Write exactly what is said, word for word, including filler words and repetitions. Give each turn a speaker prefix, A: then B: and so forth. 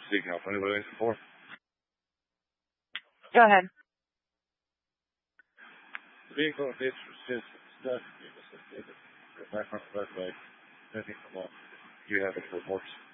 A: Speaking of anybody before.
B: Go ahead.
A: The vehicle appears to stuff. Background, by the way, nothing from what you have it reports.